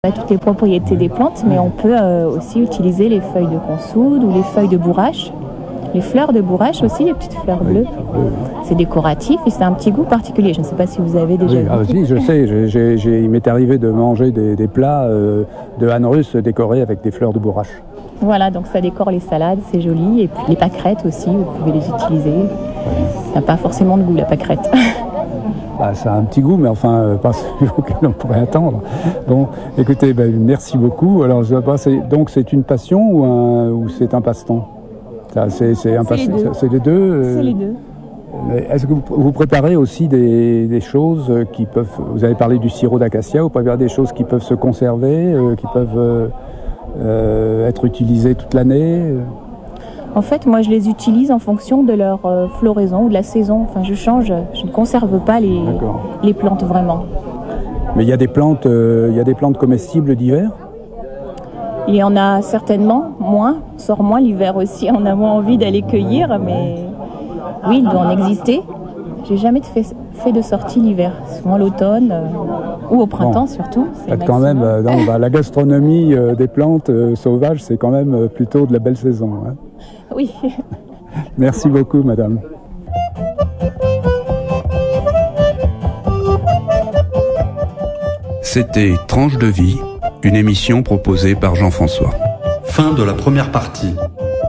Pas toutes les propriétés des plantes, mais on peut aussi utiliser les feuilles de consoude ou les feuilles de bourrache. Les fleurs de bourrache aussi, les petites fleurs bleues. C'est décoratif et c'est un petit goût particulier. Je ne sais pas si vous avez déjà vu. Ah, si, je sais. Il m'est arrivé de manger des plats de Han russe décorés avec des fleurs de bourrache. Voilà, donc ça décore les salades, c'est joli. Et puis les pâquerettes aussi, vous pouvez les utiliser. Ça n'a pas forcément de goût, la pâquerette. Bah, ça a un petit goût, mais enfin, pas celui auquel on pourrait attendre. Bon, écoutez, merci beaucoup. Alors, donc, c'est une passion ou c'est un passe-temps? C'est les deux. C'est les deux. Est-ce que vous préparez aussi des choses qui peuvent... Vous avez parlé du sirop d'acacia, vous préparez des choses qui peuvent se conserver, qui peuvent être utilisées toute l'année? En fait, moi, je les utilise en fonction de leur floraison ou de la saison. Enfin, je change, je ne conserve pas les plantes vraiment. Mais il y a des plantes comestibles d'hiver? Il y en a certainement moins, on sort moins l'hiver aussi. On a moins envie d'aller cueillir, mais oui, il doit en exister. J'ai jamais fait de sortie l'hiver, souvent l'automne ou au printemps surtout. C'est quand même la gastronomie des plantes sauvages, c'est quand même plutôt de la belle saison. Hein. Oui. Merci beaucoup, madame. C'était Tranche de vie, une émission proposée par Jean-François. Fin de la première partie.